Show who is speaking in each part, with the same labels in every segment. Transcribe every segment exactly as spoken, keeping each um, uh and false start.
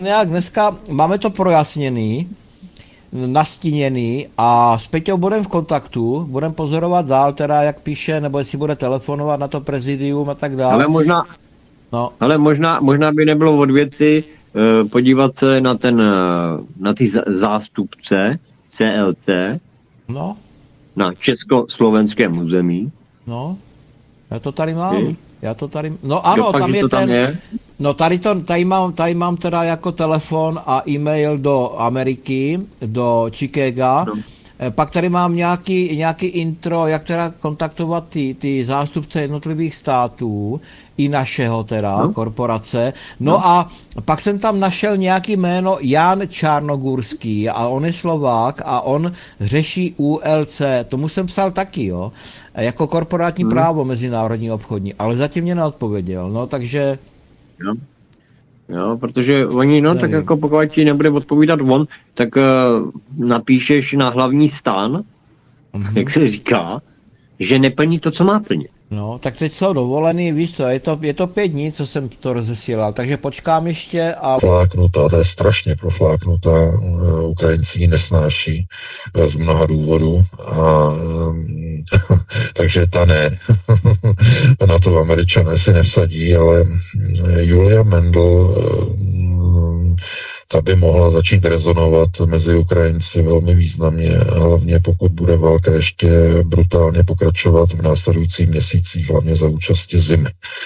Speaker 1: nějak dneska máme to projasněný, nastíněný a s Peťou budeme v kontaktu, budeme pozorovat dál, teda jak píše, nebo jestli bude telefonovat na to prezidium a tak dál.
Speaker 2: Ale možná,
Speaker 1: No,
Speaker 2: ale možná, možná by nebylo od věci uh, podívat se na ten, uh, na ty z- zástupce C L T
Speaker 1: no,
Speaker 2: na československém území.
Speaker 1: no, já to tady mám.
Speaker 2: Ty?
Speaker 1: Já to tady, no ano,
Speaker 2: Dopak,
Speaker 1: tam
Speaker 2: že
Speaker 1: je
Speaker 2: to tam
Speaker 1: ten,
Speaker 2: je.
Speaker 1: no tady, to, tady, mám, tady mám teda jako telefon a e-mail do Ameriky, do Chicaga.
Speaker 2: No.
Speaker 1: Eh, Pak tady mám nějaký, nějaký intro, jak teda kontaktovat ty, ty zástupce jednotlivých států, i našeho teda,
Speaker 2: No.
Speaker 1: korporace. No,
Speaker 2: No.
Speaker 1: a pak jsem tam našel nějaký jméno Jan Čarnogurský a on je Slovák a on řeší U L C. Tomu jsem psal taky, jo, jako korporátní
Speaker 2: Hmm.
Speaker 1: právo mezinárodní obchodní, ale zatím mě neodpověděl, no takže
Speaker 2: Jo. Jo, protože oni, no,
Speaker 1: Nevím.
Speaker 2: tak jako pokud ti nebude odpovídat on, tak uh, napíšeš na hlavní stan,
Speaker 1: mhm.
Speaker 2: jak se říká, že neplní to, co má plnit.
Speaker 1: No, tak teď jsou dovolený, víš co, je to, je to pět dní, co jsem to rozesílal, takže počkám ještě a...
Speaker 3: Profláknutá, to je strašně profláknutá, eh, Ukrajinci ji nesnáší eh, z mnoha důvodů, a mm, takže ta ne. Na to Američané si nevsadí, ale eh, Julia Mendl, eh, ta by mohla začít rezonovat mezi Ukrajinci velmi významně, hlavně pokud bude válka ještě brutálně pokračovat v následujících měsících, hlavně za účasti zimy.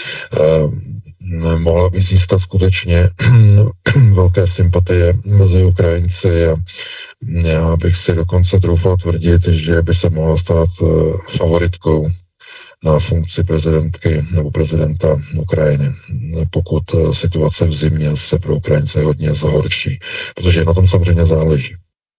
Speaker 3: Eh, mohla by získat skutečně velké sympatie mezi Ukrajinci a já bych si dokonce troufal tvrdit, že by se mohla stát eh, favoritkou na funkci prezidentky nebo prezidenta Ukrajiny, pokud eh, situace v zimě se pro Ukrajince hodně zhorší, protože na tom samozřejmě záleží.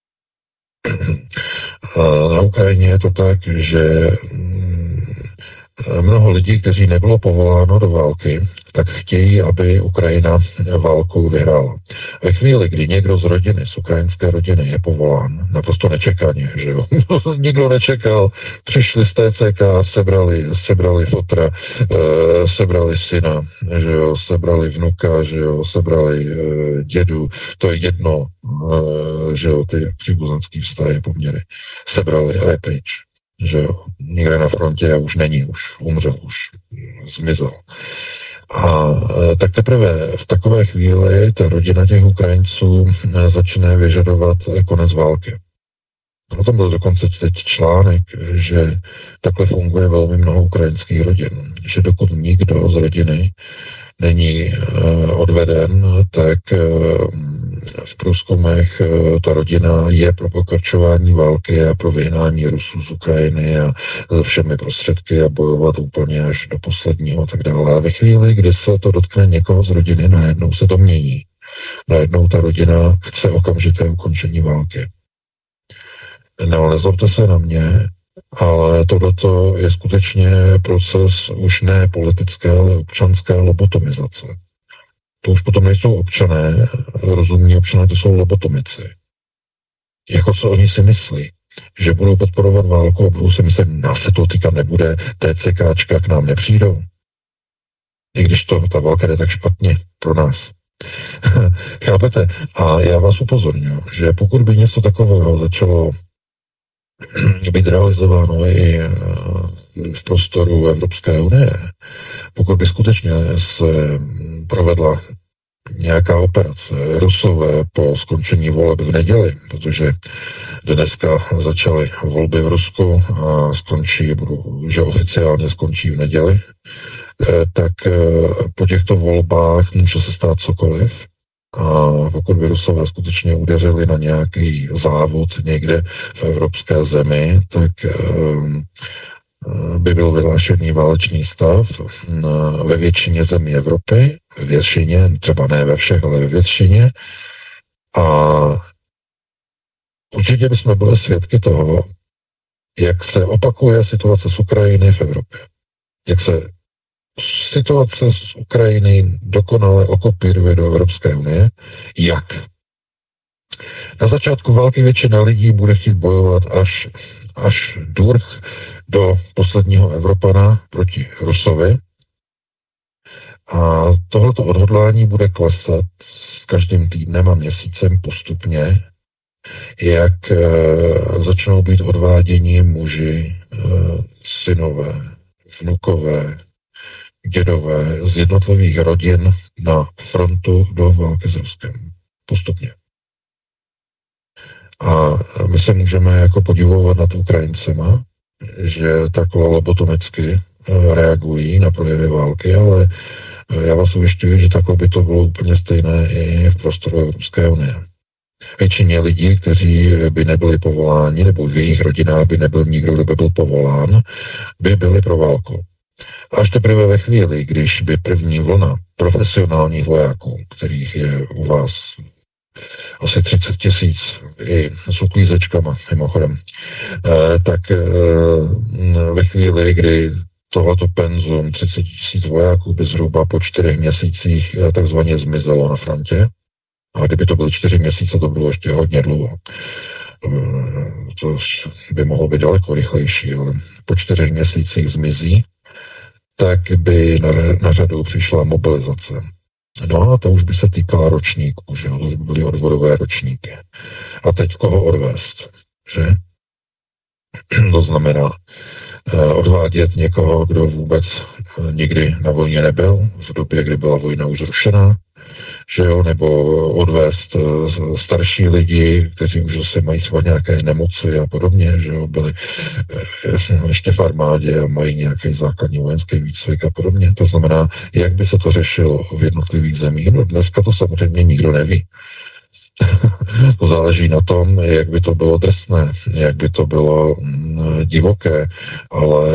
Speaker 3: Eh, Na Ukrajině je to tak, že mm, mnoho lidí, kteří nebylo povoláno do války, tak chtějí, aby Ukrajina válku vyhrála. Ve chvíli, kdy někdo z rodiny, z ukrajinské rodiny je povolán, naprosto nečekaně, že jo, nikdo nečekal, přišli z T C K, sebrali, sebrali fotra, e, sebrali syna, že jo, sebrali vnuka, že jo, sebrali e, dědu, to je jedno, e, že jo, ty příbuzenský vztahy poměry, sebrali a je pryč. Že jo, někde na frontě a už není, už umřel, už zmizel. A tak teprve v takové chvíli ta rodina těch Ukrajinců začne vyžadovat konec války. O tom byl dokonce teď článek, že takhle funguje velmi mnoho ukrajinských rodin, že dokud nikdo z rodiny není uh, odveden, tak uh, v průzkumech uh, ta rodina je pro pokračování války a pro vyhnání Rusů z Ukrajiny a všemi prostředky a bojovat úplně až do posledního a tak dále. A ve chvíli, kdy se to dotkne někoho z rodiny, najednou se to mění. Najednou ta rodina chce okamžité ukončení války. No, nezlobte se na mě, ale tohleto je skutečně proces už ne politické, ale občanské lobotomizace. To už potom nejsou občané, rozumní občané, to jsou lobotomici. Jako co oni si myslí, že budou podporovat válku a budou si myslet, nás se to týkat nebude, TCKčka k nám nepřijdou. I když to, ta válka jde tak špatně pro nás. Chápete? A já vás upozorňuji, že pokud by něco takového začalo být realizováno i v prostoru Evropské unie, pokud by skutečně se provedla nějaká operace Rusové po skončení voleb v neděli, protože dneska začaly volby v Rusku a skončí, že oficiálně skončí v neděli, tak po těchto volbách může se stát cokoliv. A pokud by Rusové skutečně udeřili na nějaký závod někde v evropské zemi, tak by byl vyhlášený válečný stav ve většině zemí Evropy, ve většině, třeba ne ve všech, ale ve většině. A určitě bychom byli svědky toho, jak se opakuje situace z Ukrajiny v Evropě. Jak se situace z Ukrajiny dokonale okopíruje do Evropské unie. Jak? Na začátku války většina lidí bude chtít bojovat až, až durch do posledního Evropana proti Rusovi. A tohleto odhodlání bude klesat s každým týdnem a měsícem postupně, jak e, začnou být odváděni muži, e, synové, vnukové, dědové z jednotlivých rodin na frontu do války s Ruskem. Postupně. A my se můžeme jako podivovat nad Ukrajincema, že takhle lobotomicky reagují na projevy války, ale já vás ujišťuji, že takhle by to bylo úplně stejné i v prostoru Evropské unie. Většině lidí, kteří by nebyli povoláni, nebo v jejich rodinách by nebyl nikdo, kdo by byl povolán, by byli pro válku. Až teprve ve chvíli, když by první vlna profesionálních vojáků, kterých je u vás asi třicet tisíc, i s uklízečkama, mimochodem, eh, tak eh, ve chvíli, kdy tohleto penzum třicet tisíc vojáků by zhruba po čtyřech měsících eh, takzvaně zmizelo na frontě, a kdyby to byly čtyři měsíce, to bylo ještě hodně dlouho. To by mohlo být daleko rychlejší, ale po čtyřech měsících zmizí, tak by na, na řadu přišla mobilizace. No a to už by se týkala ročníků, že to už by byly odvodové ročníky. A teď koho odvést, že? To znamená eh, odvádět někoho, kdo vůbec eh, nikdy na vojně nebyl, v době, kdy byla vojna už zrušená, že jo, nebo odvést starší lidi, kteří už zase mají třeba nějaké nemoci a podobně, že jo, byli ještě v armádě a mají nějaký základní vojenský výcvik a podobně. To znamená, jak by se to řešilo v jednotlivých zemích. No dneska to samozřejmě nikdo neví. To záleží na tom, jak by to bylo drsné, jak by to bylo divoké, ale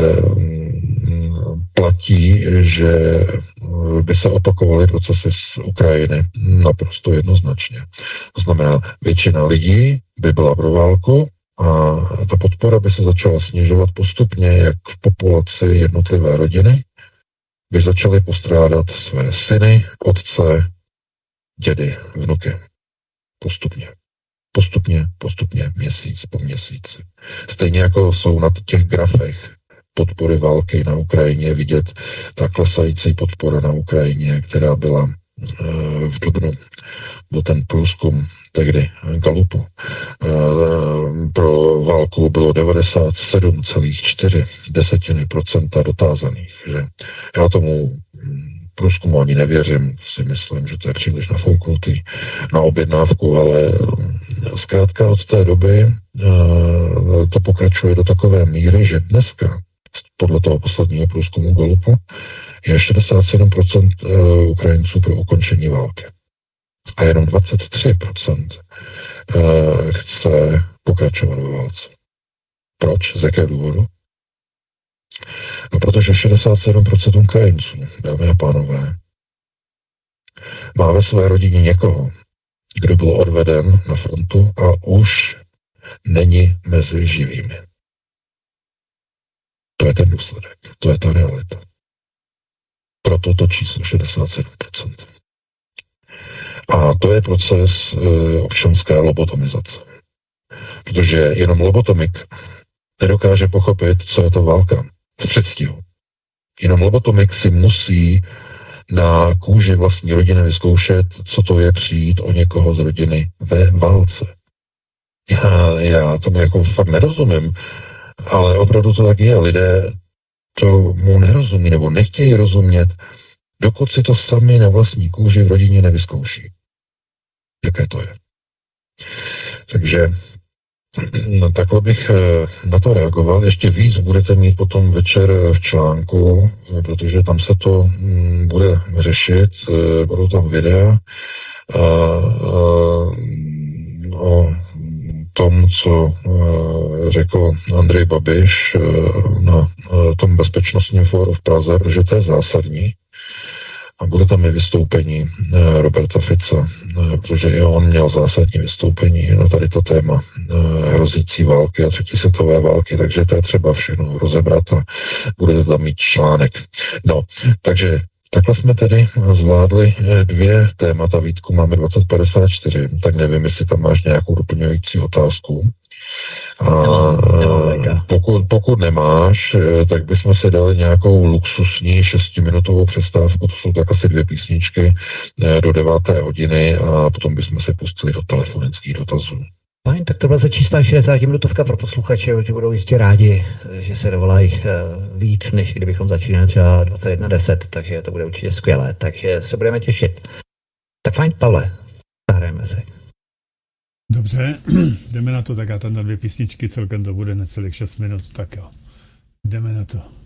Speaker 3: platí, že by se opakovaly procesy z Ukrajiny naprosto jednoznačně. To znamená, většina lidí by byla pro válku a ta podpora by se začala snižovat postupně, jak v populaci jednotlivé rodiny by začaly postrádat své syny, otce, dědy, vnuky. Postupně. Postupně, postupně, měsíc po měsíci. Stejně jako jsou na těch grafech podpory války na Ukrajině vidět ta klesající podpora na Ukrajině, která byla e, v dubnu, byl ten průzkum tehdy Galupu. E, pro válku bylo devadesát sedm celá čtyři procenta dotázaných. Že? Já tomu průzkumu ani nevěřím, si myslím, že to je příliš nafouknutý na objednávku, ale zkrátka od té doby e, to pokračuje do takové míry, že dneska podle toho posledního průzkumu Galupu je šedesát sedm procent Ukrajinců pro ukončení války. A jenom dvacet tři procent chce pokračovat ve válce. Proč? Z jakého důvodu? No, protože šedesát sedm procent Ukrajinců, dámy a pánové, má ve své rodině někoho, kdo byl odveden na frontu a už není mezi živými. To je ten důsledek, to je ta realita. Proto to číslo šedesát sedm procent. A to je proces e, občanské lobotomizace. Protože jenom lobotomik nedokáže pochopit, co je to válka v předstihu. Jenom lobotomik si musí na kůži vlastní rodiny vyzkoušet, co to je přijít o někoho z rodiny ve válce. Já, já tomu jako fakt nerozumím, ale opravdu to tak je. Lidé tomu nerozumí nebo nechtějí rozumět, dokud si to sami na vlastní kůži v rodině nevyzkouší. Jaké to je. Takže no, takhle bych na to reagoval. Ještě víc budete mít potom večer v článku, protože tam se to bude řešit, budou tam videa o tom, co řekl Andrej Babiš na tom bezpečnostním fóru v Praze, protože to je zásadní. A bude tam i vystoupení Roberta Fica, protože i on měl zásadní vystoupení na tady to téma hrozící války a třetí světové války, takže to je třeba všechno rozebrat a budete tam mít článek. No, takže takhle jsme tedy zvládli dvě témata. Vítku, máme dvacet padesát čtyři, tak nevím, jestli tam máš nějakou doplňující otázku. A pokud, pokud nemáš, tak bychom si dali nějakou luxusní šestiminutovou přestávku, to jsou tak asi dvě písničky do deváté hodiny a potom bychom se pustili do telefonických dotazů.
Speaker 4: Fajn, tak to byla za čistá šedesátiminutovka pro posluchače, ti budou jistě rádi, že se dovolají víc, než kdybychom začínali třeba dvacet jedna deset, takže to bude určitě skvělé, takže se budeme těšit. Tak fajn, Pavle, zahrajeme se.
Speaker 5: Dobře, jdeme na to, tak já tam na dvě písničky, celkem to bude necelých šest minut, tak jo, jdeme na to.